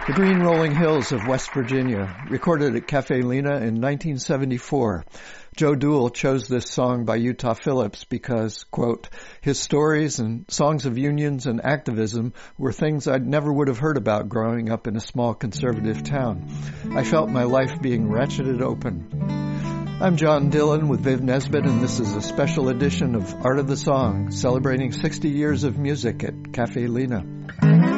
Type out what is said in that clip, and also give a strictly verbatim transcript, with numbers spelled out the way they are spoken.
The Green Rolling Hills of West Virginia, recorded at Cafe Lena in nineteen seventy-four. Joe Duell chose this song by Utah Phillips because, quote, his stories and songs of unions and activism were things I never would have heard about growing up in a small conservative town. I felt my life being ratcheted open. I'm John Dillon with Viv Nesbitt, and this is a special edition of Art of the Song, celebrating sixty years of music at Cafe Lena.